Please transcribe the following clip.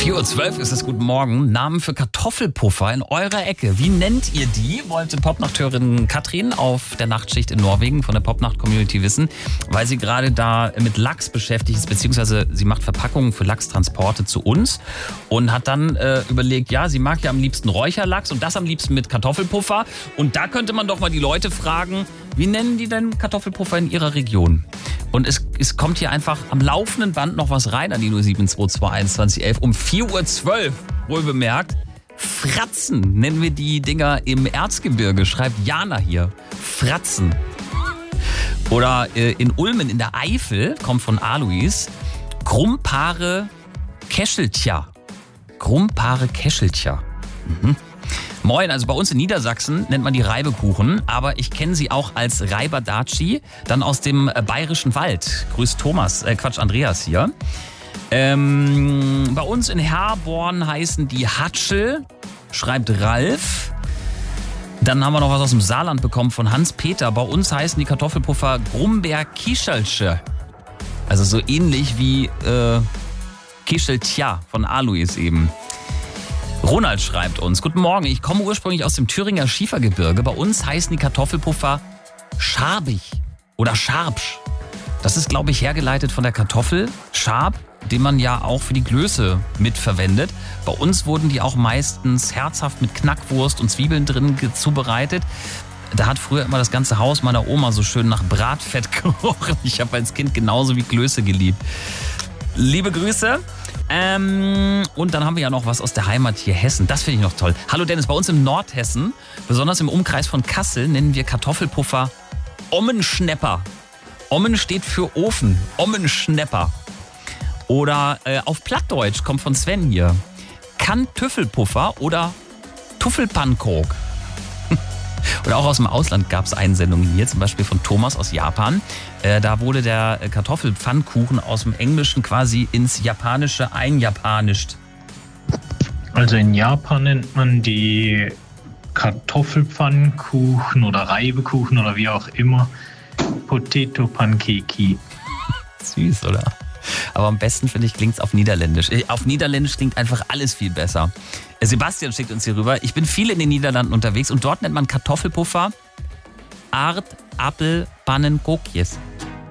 4:12 Uhr ist es, guten Morgen. Namen für Kartoffelpuffer in eurer Ecke. Wie nennt ihr die? Wollte Popnachthörerin Katrin auf der Nachtschicht in Norwegen von der Popnacht-Community wissen, weil sie gerade da mit Lachs beschäftigt ist, beziehungsweise sie macht Verpackungen für Lachstransporte zu uns und hat dann überlegt, ja, sie mag ja am liebsten Räucherlachs und das am liebsten mit Kartoffelpuffer. Und da könnte man doch mal die Leute fragen, wie nennen die denn Kartoffelpuffer in ihrer Region? Und es kommt hier einfach am laufenden Band noch was rein an die 07221 um 4:12 Uhr, wohl bemerkt. Fratzen nennen wir die Dinger im Erzgebirge, schreibt Jana hier. Fratzen. Oder in Ulmen in der Eifel, kommt von Alois, Krumpare Kescheltja. Krumpare Kescheltja. Moin, also bei uns in Niedersachsen nennt man die Reibekuchen, aber ich kenne sie auch als Reibadaci, dann aus dem Bayerischen Wald. Grüß Andreas hier. Bei uns in Herborn heißen die Hatschel, schreibt Ralf. Dann haben wir noch was aus dem Saarland bekommen von Hans-Peter. Bei uns heißen die Kartoffelpuffer Grumberg-Kischelsche. Also so ähnlich wie Kischeltja von Alois eben. Ronald schreibt uns, guten Morgen, ich komme ursprünglich aus dem Thüringer Schiefergebirge. Bei uns heißen die Kartoffelpuffer Scharbig oder Scharbsch. Das ist, glaube ich, hergeleitet von der Kartoffel, Schab, den man ja auch für die Klöße mitverwendet. Bei uns wurden die auch meistens herzhaft mit Knackwurst und Zwiebeln drin zubereitet. Da hat früher immer das ganze Haus meiner Oma so schön nach Bratfett gerochen. Ich habe als Kind genauso wie Klöße geliebt. Liebe Grüße. Und dann haben wir ja noch was aus der Heimat hier, Hessen. Das finde ich noch toll. Hallo Dennis, bei uns im Nordhessen, besonders im Umkreis von Kassel, nennen wir Kartoffelpuffer Ommenschnepper. Ommen steht für Ofen. Ommenschnepper. Oder auf Plattdeutsch, kommt von Sven hier, Kantüffelpuffer oder Tuffelpankok. Oder auch aus dem Ausland gab es Einsendungen hier, zum Beispiel von Thomas aus Japan. Da wurde der Kartoffelpfannkuchen aus dem Englischen quasi ins Japanische einjapanischt. Also in Japan nennt man die Kartoffelpfannkuchen oder Reibekuchen oder wie auch immer Potato Pankeki. Süß, oder? Aber am besten, finde ich, klingt es auf Niederländisch. Auf Niederländisch klingt einfach alles viel besser. Sebastian schickt uns hier rüber. Ich bin viel in den Niederlanden unterwegs und dort nennt man Kartoffelpuffer Aardappelpannenkokjes.